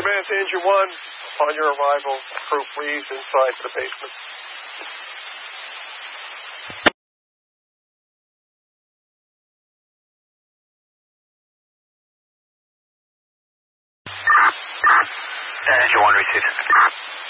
Command to Engine 1. Upon your arrival, crew please inside to the basement. Engine 1 received.